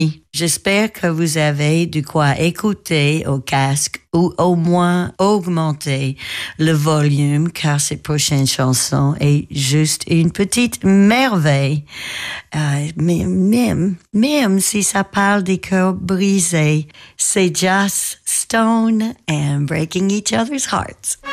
J'espère que vous avez de quoi écouter au casque ou au moins augmenter le volume car cette prochaine chanson est juste une petite merveille. Même si ça parle des cœurs brisés, c'est just Stone and breaking each other's hearts.